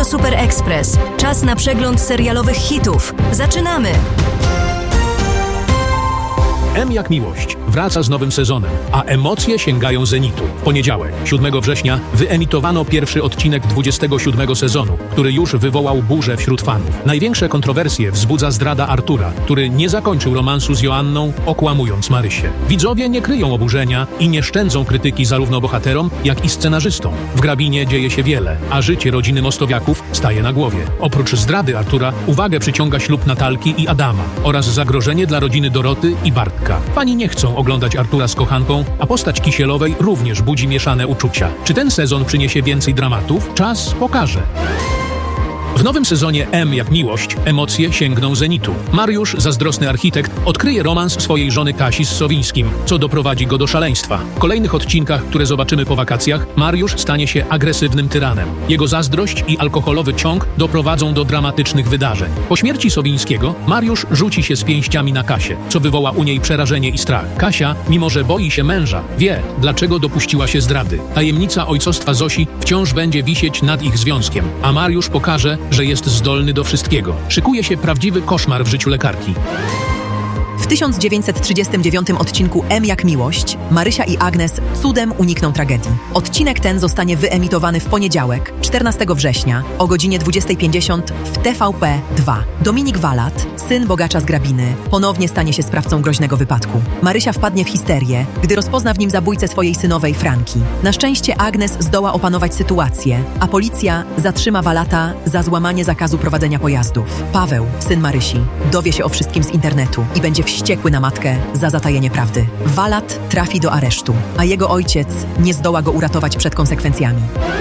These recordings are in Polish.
Super Express. Czas na przegląd serialowych hitów. Zaczynamy! M jak miłość wraca z nowym sezonem, a emocje sięgają zenitu. W poniedziałek, 7 września, wyemitowano pierwszy odcinek 27 sezonu, który już wywołał burzę wśród fanów. Największe kontrowersje wzbudza zdrada Artura, który nie zakończył romansu z Joanną, okłamując Marysię. Widzowie nie kryją oburzenia i nie szczędzą krytyki zarówno bohaterom, jak i scenarzystom. W Grabinie dzieje się wiele, a życie rodziny Mostowiaków staje na głowie. Oprócz zdrady Artura, uwagę przyciąga ślub Natalki i Adama oraz zagrożenie dla rodziny Doroty i Bartka. Fani nie chcą oglądać Artura z kochanką, a postać Kisielowej również budzi mieszane uczucia. Czy ten sezon przyniesie więcej dramatów? Czas pokaże. W nowym sezonie M jak miłość emocje sięgną zenitu. Mariusz, zazdrosny architekt, odkryje romans swojej żony Kasi z Sowińskim, co doprowadzi go do szaleństwa. W kolejnych odcinkach, które zobaczymy po wakacjach, Mariusz stanie się agresywnym tyranem. Jego zazdrość i alkoholowy ciąg doprowadzą do dramatycznych wydarzeń. Po śmierci Sowińskiego Mariusz rzuci się z pięściami na Kasię, co wywoła u niej przerażenie i strach. Kasia, mimo że boi się męża, wie, dlaczego dopuściła się zdrady. Tajemnica ojcostwa Zosi wciąż będzie wisieć nad ich związkiem, a Mariusz pokaże, że jest zdolny do wszystkiego. Szykuje się prawdziwy koszmar w życiu lekarki. W 1939 odcinku M jak miłość Marysia i Agnes cudem unikną tragedii. Odcinek ten zostanie wyemitowany w poniedziałek, 14 września o godzinie 20:50 w TVP2. Dominik Walat, syn bogacza z Grabiny, ponownie stanie się sprawcą groźnego wypadku. Marysia wpadnie w histerię, gdy rozpozna w nim zabójcę swojej synowej Franki. Na szczęście Agnes zdoła opanować sytuację, a policja zatrzyma Walata za złamanie zakazu prowadzenia pojazdów. Paweł, syn Marysi, dowie się o wszystkim z internetu i będzie wściekły na matkę za zatajenie prawdy. Walat trafi do aresztu, a jego ojciec nie zdoła go uratować przed konsekwencjami.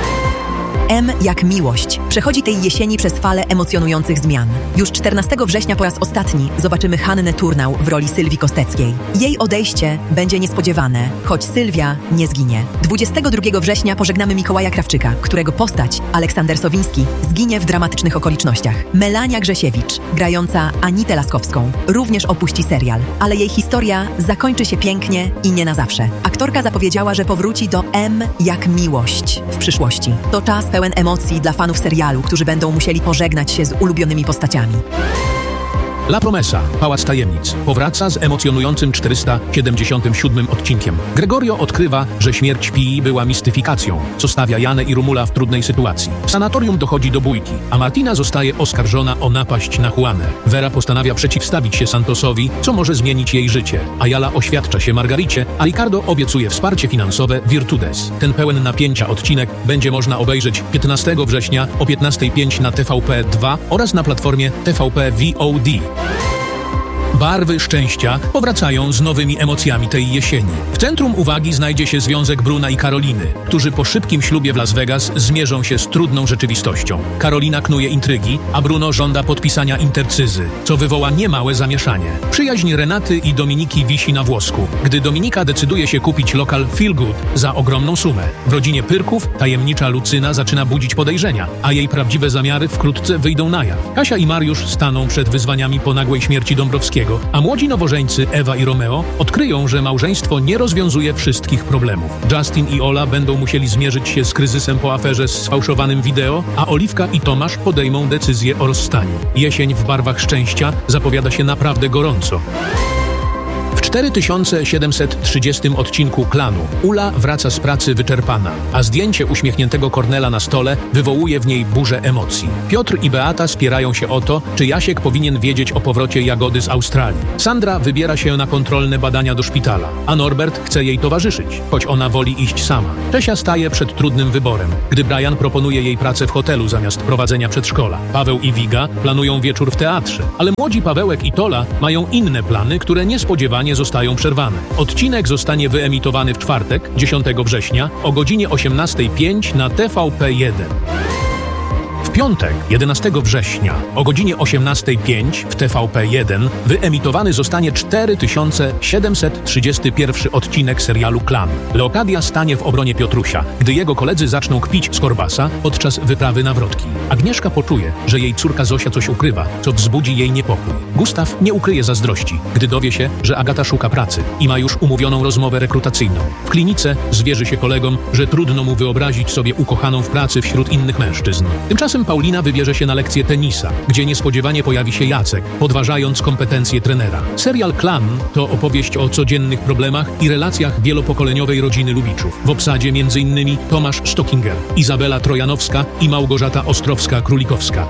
M jak miłość przechodzi tej jesieni przez falę emocjonujących zmian. Już 14 września po raz ostatni zobaczymy Hannę Turnał w roli Sylwii Kosteckiej. Jej odejście będzie niespodziewane, choć Sylwia nie zginie. 22 września pożegnamy Mikołaja Krawczyka, którego postać, Aleksander Sowiński, zginie w dramatycznych okolicznościach. Melania Grzesiewicz, grająca Anitę Laskowską, również opuści serial, ale jej historia zakończy się pięknie i nie na zawsze. Aktorka zapowiedziała, że powróci do M jak miłość w przyszłości. To czas pełen emocji dla fanów serialu, którzy będą musieli pożegnać się z ulubionymi postaciami. La Promesa, Pałac Tajemnic, powraca z emocjonującym 477 odcinkiem. Gregorio odkrywa, że śmierć Pii była mistyfikacją, co stawia Janę i Rumula w trudnej sytuacji. W sanatorium dochodzi do bójki, a Martina zostaje oskarżona o napaść na Juanę. Vera postanawia przeciwstawić się Santosowi, co może zmienić jej życie. Ayala oświadcza się Margaricie, a Ricardo obiecuje wsparcie finansowe Virtudes. Ten pełen napięcia odcinek będzie można obejrzeć 15 września o 15:05 na TVP2 oraz na platformie TVP VOD. Barwy szczęścia powracają z nowymi emocjami tej jesieni. W centrum uwagi znajdzie się związek Bruna i Karoliny, którzy po szybkim ślubie w Las Vegas zmierzą się z trudną rzeczywistością. Karolina knuje intrygi, a Bruno żąda podpisania intercyzy, co wywoła niemałe zamieszanie. Przyjaźń Renaty i Dominiki wisi na włosku, gdy Dominika decyduje się kupić lokal Feel Good za ogromną sumę. W rodzinie Pyrków tajemnicza Lucyna zaczyna budzić podejrzenia, a jej prawdziwe zamiary wkrótce wyjdą na jaw. Kasia i Mariusz staną przed wyzwaniami po nagłej śmierci Dąbrowskiego, a młodzi nowożeńcy Ewa i Romeo odkryją, że małżeństwo nie rozwiązuje wszystkich problemów. Justin i Ola będą musieli zmierzyć się z kryzysem po aferze z sfałszowanym wideo, a Oliwka i Tomasz podejmą decyzję o rozstaniu. Jesień w barwach szczęścia zapowiada się naprawdę gorąco. W 4730 odcinku Klanu Ula wraca z pracy wyczerpana, a zdjęcie uśmiechniętego Kornela na stole wywołuje w niej burzę emocji. Piotr i Beata spierają się o to, czy Jasiek powinien wiedzieć o powrocie Jagody z Australii. Sandra wybiera się na kontrolne badania do szpitala, a Norbert chce jej towarzyszyć, choć ona woli iść sama. Czesia staje przed trudnym wyborem, gdy Brian proponuje jej pracę w hotelu zamiast prowadzenia przedszkola. Paweł i Wiga planują wieczór w teatrze, ale młodzi Pawełek i Tola mają inne plany, które niespodziewanie zostają przerwane. Odcinek zostanie wyemitowany w czwartek, 10 września o godzinie 18:05 na TVP1. W piątek, 11 września o godzinie 18:05 w TVP1 wyemitowany zostanie 4731 odcinek serialu Klan. Leokadia stanie w obronie Piotrusia, gdy jego koledzy zaczną kpić z Korbasa podczas wyprawy na wrotki. Agnieszka poczuje, że jej córka Zosia coś ukrywa, co wzbudzi jej niepokój. Gustaw nie ukryje zazdrości, gdy dowie się, że Agata szuka pracy i ma już umówioną rozmowę rekrutacyjną. W klinice zwierzy się kolegom, że trudno mu wyobrazić sobie ukochaną w pracy wśród innych mężczyzn. Tymczasem Potem Paulina wybierze się na lekcję tenisa, gdzie niespodziewanie pojawi się Jacek, podważając kompetencje trenera. Serial Klan to opowieść o codziennych problemach i relacjach wielopokoleniowej rodziny Lubiczów. W obsadzie m.in. Tomasz Stockinger, Izabela Trojanowska i Małgorzata Ostrowska-Królikowska.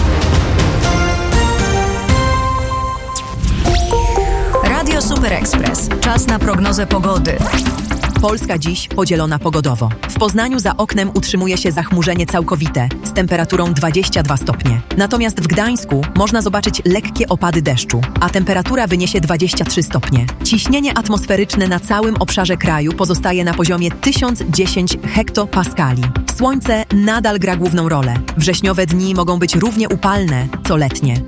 Radio Super Express. Czas na prognozę pogody. Polska dziś podzielona pogodowo. W Poznaniu za oknem utrzymuje się zachmurzenie całkowite z temperaturą 22 stopnie. Natomiast w Gdańsku można zobaczyć lekkie opady deszczu, a temperatura wyniesie 23 stopnie. Ciśnienie atmosferyczne na całym obszarze kraju pozostaje na poziomie 1010 hektopaskali. Słońce nadal gra główną rolę. Wrześniowe dni mogą być równie upalne co letnie.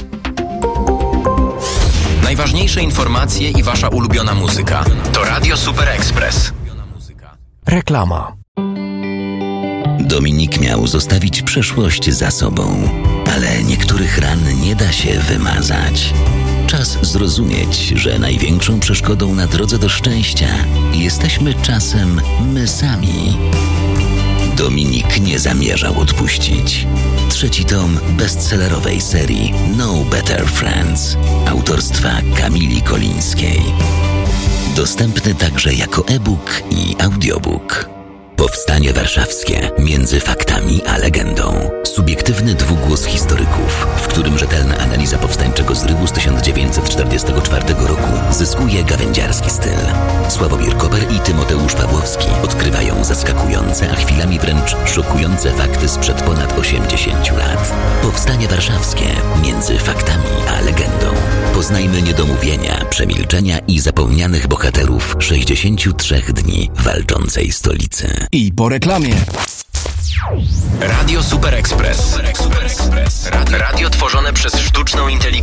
Najważniejsze informacje i wasza ulubiona muzyka. To Radio Super Express. Reklama. Dominik miał zostawić przeszłość za sobą, ale niektórych ran nie da się wymazać. Czas zrozumieć, że największą przeszkodą na drodze do szczęścia jesteśmy czasem my sami. Dominik nie zamierzał odpuścić. 3. tom bestsellerowej serii No Better Friends autorstwa Kamili Kolińskiej. Dostępny także jako e-book i audiobook. Powstanie warszawskie między faktami a legendą. Subiektywny dwugłos historyków, w którym rzetelna analiza powstańczego zrywu z 1944 roku zyskuje gawędziarski styl. Sławomir Koper i Tymoteusz Pawłowski odkrywają zaskakujące, a chwilami wręcz szokujące fakty sprzed ponad 80 lat. Powstanie warszawskie między faktami a legendą. Poznajmy niedomówienia, przemilczenia i zapomnianych bohaterów 63 dni walczącej stolicy. I po reklamie. Radio Super Express. Radio tworzone przez sztuczną inteligencję.